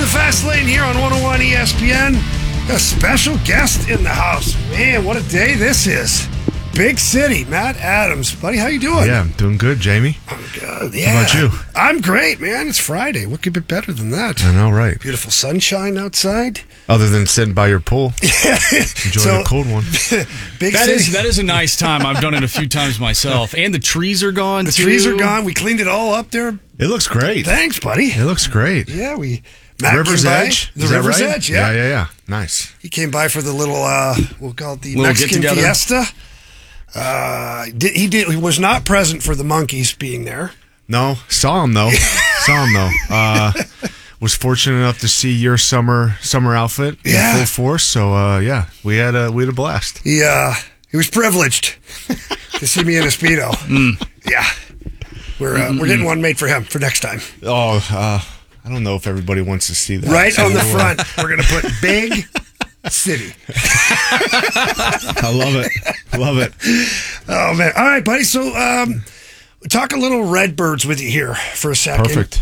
Fast Lane here on 101 ESPN. A special guest in the house. Man, what a day this is. Big City, Matt Adams. Buddy, how you doing? Yeah, I'm doing good, Jamie. Oh, God, yeah. How about you? I'm great, man. It's Friday. What could be better than that? I know, right? Beautiful sunshine outside. Other than sitting by your pool. Enjoy the cold one. Big City. That is a nice time. I've done it a few times myself. And the trees are gone, The trees are gone. We cleaned it all up there. It looks great. Thanks, buddy. It looks great. Yeah, Matt River's came by. Edge? The Is that River's right? Edge, yeah. Yeah. Nice. He came by for the little, we'll call it the Little Mexican get-together. fiesta. He was not present for the monkeys being there. No, saw him though. Was fortunate enough to see your summer outfit in full force. So we had a blast. He was privileged to see me in a Speedo. Yeah. We're getting one made for him for next time. I don't know if everybody wants to see that. Right on the front, we're going to put Big City. I love it. Oh, man. All right, buddy. So talk a little Redbirds with you here for a second. Perfect.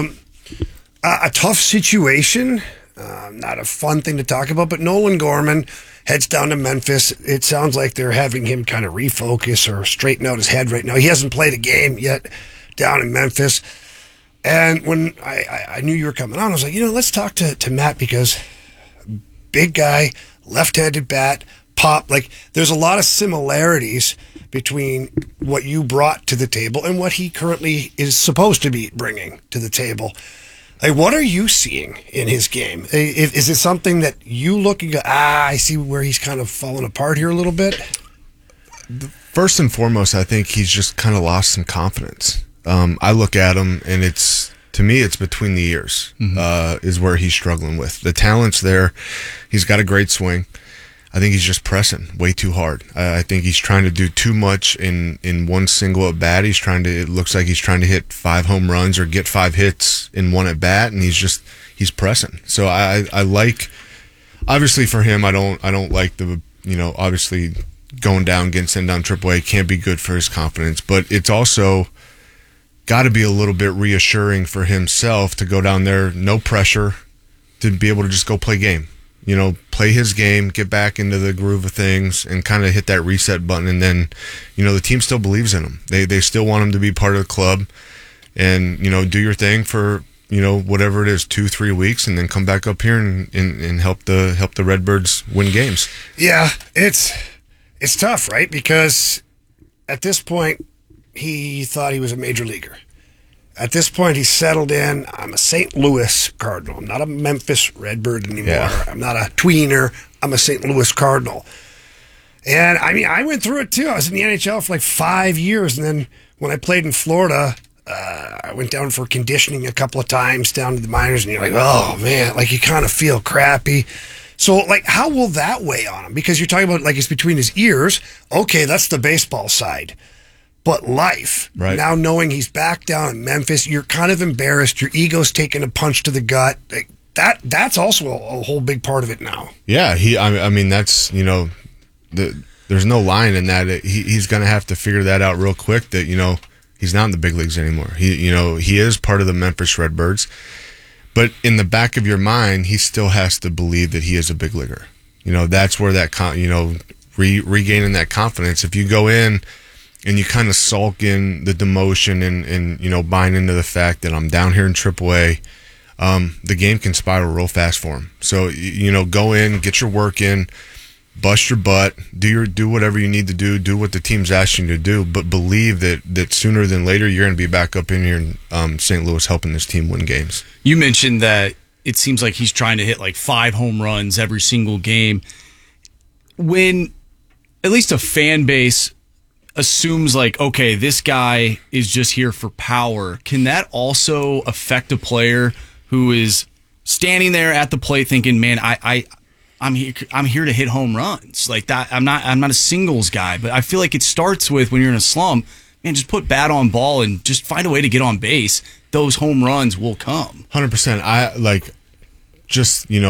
A tough situation. Not a fun thing to talk about, but Nolan Gorman heads down to Memphis. It sounds like they're having him kind of refocus or straighten out his head right now. He hasn't played a game yet down in Memphis. And when I knew you were coming on, I was like, let's talk to Matt because big guy, left-handed bat, pop. Like, there's a lot of similarities between what you brought to the table and what he currently is supposed to be bringing to the table. Like, what are you seeing in his game? Is it something that you look and go, I see where he's kind of fallen apart here a little bit? First and foremost, I think he's just kind of lost some confidence. I look at him, and to me, it's between the ears is where he's struggling with. The talent's there. He's got a great swing. I think he's just pressing way too hard. I think he's trying to do too much in one single at bat. It looks like he's trying to hit 5 home runs or get 5 hits in one at bat, and he's pressing. So I like, obviously for him, I don't like the, obviously going down, getting sent down AAA can't be good for his confidence, but it's also got to be a little bit reassuring for himself to go down there, no pressure, to be able to just go play game. Play his game, get back into the groove of things, and kind of hit that reset button. And then, the team still believes in him. They still want him to be part of the club, and do your thing for whatever it is, 2-3 weeks, and then come back up here and help the Redbirds win games. Yeah, it's tough, right? Because at this point, he thought he was a major leaguer. At this point, he's settled in. I'm a St. Louis Cardinal. I'm not a Memphis Redbird anymore. Yeah. I'm not a tweener. I'm a St. Louis Cardinal. And, I went through it, too. I was in the NHL for like 5 years, and then when I played in Florida, I went down for conditioning a couple of times down to the minors, and you're like, oh, man, like you kind of feel crappy. So, like, how will that weigh on him? Because you're talking about, like, it's between his ears. Okay, that's the baseball side. But life, right. Now knowing he's back down in Memphis, you're kind of embarrassed. Your ego's taking a punch to the gut. Like, that's also a whole big part of it now. Yeah, that's, there's no line in that. He's going to have to figure that out real quick that, he's not in the big leagues anymore. He is part of the Memphis Redbirds. But in the back of your mind, he still has to believe that he is a big leaguer. That's where that, regaining that confidence. If you go in and you kind of sulk in the demotion and buying into the fact that I'm down here in AAA, the game can spiral real fast for him. So, go in, get your work in, bust your butt, do whatever you need to do what the team's asking you to do, but believe that sooner than later you're going to be back up in here in St. Louis helping this team win games. You mentioned that it seems like he's trying to hit like 5 home runs every single game. When at least a fan base assumes like, okay, this guy is just here for power, can that also affect a player who is standing there at the plate thinking, man, I'm here to hit home runs like that. I'm not a singles guy, but I feel like it starts with when you're in a slump, man, just put bat on ball and just find a way to get on base. Those home runs will come. 100%.